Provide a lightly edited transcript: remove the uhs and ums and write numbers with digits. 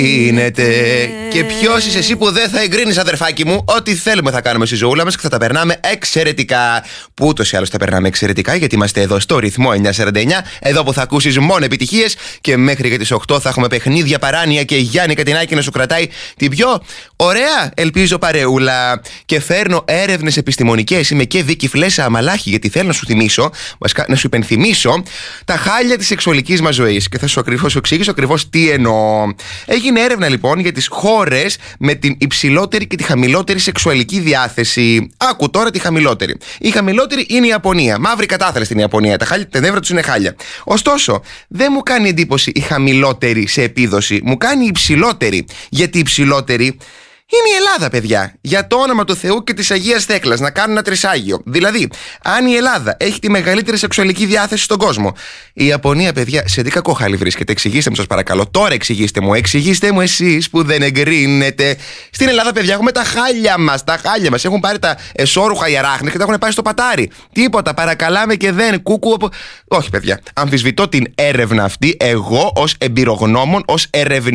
εγκρίνεται. Και ποιος είσαι εσύ που δεν θα εγκρίνεις, αδερφάκι μου? Ό,τι θέλουμε θα κάνουμε στη ζωούλα μας και θα τα περνάμε εξαιρετικά. Που ούτως ή άλλως τα περνάμε εξαιρετικά, γιατί είμαστε εδώ στο ρυθμό 949. Εδώ που θα ακούσεις μόνο επιτυχίες. Και μέχρι και τις 8 θα έχουμε παιχνίδια, παράνοια και Γιάννη Κατινάκη να σου κρατάει την πιο ωραία, ελπίζω, παρεούλα. Και φέρνω έρευνες επιστημονικές. Είμαι και Βίκη Φλέσσα Αμαλάχη, γιατί θέλω να σου θυμίσω, να σου υπενθυμίσω τα χάλια της σεξουαλικής μας ζωής. Και θα σου εξηγήσω ακριβώς τι εννοώ. Έγινε έρευνα λοιπόν για τις χώρες με την υψηλότερη και τη χαμηλότερη σεξουαλική διάθεση. Άκου τώρα τη χαμηλότερη. Η χαμηλότερη είναι η Ιαπωνία. Μαύρη κατάθλιψη στην Ιαπωνία. Τα νεύρα τους είναι χάλια. Ωστόσο, δεν μου κάνει εντύπωση η χαμηλότερη σε επίδοση. Μου κάνει η υψηλότερη. Γιατί η υψηλότερη είναι η Ελλάδα, παιδιά. Για το όνομα του Θεού και της Αγίας Θέκλας, να κάνουν ένα τρισάγιο. Δηλαδή, αν η Ελλάδα έχει τη μεγαλύτερη σεξουαλική διάθεση στον κόσμο, η Ιαπωνία, παιδιά, σε τι κακό χάλι βρίσκεται? Εξηγήστε μου, σας παρακαλώ. Τώρα εξηγήστε μου εσείς που δεν εγκρίνετε. Στην Ελλάδα, παιδιά, έχουμε τα χάλια μας. Τα χάλια μας. Έχουν πάρει τα εσώρουχα οι αράχνες και τα έχουν πάει στο πατάρι. Τίποτα. Παρακαλάμε και δεν. Κούκου. Όχι, παιδιά. Αμφισβητώ την έρευνα αυτή, εγώ ως εμπειρογνώμων, ως ερευνητής.